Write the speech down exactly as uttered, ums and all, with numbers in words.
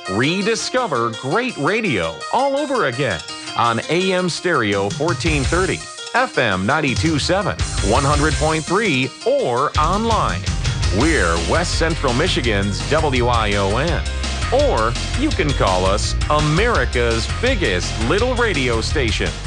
Rediscover great radio all over again on A M Stereo fourteen thirty, F M ninety-two point seven, one hundred point three, or online. We're West Central Michigan's W I O N. Or you can call us America's biggest little radio station.